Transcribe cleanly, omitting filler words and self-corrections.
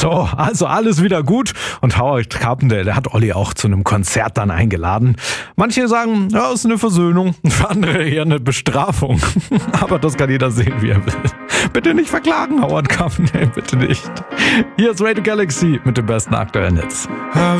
So, also alles wieder gut und Howard Carpendale, der hat Olli auch zu einem Konzert dann eingeladen. Manche sagen, ja, ist eine Versöhnung, für andere eher eine Bestrafung. Aber das kann jeder sehen, wie er will. Bitte nicht verklagen, Howard Carpendale, bitte nicht. Hier ist Radio Galaxy mit den besten aktuellen Hits. How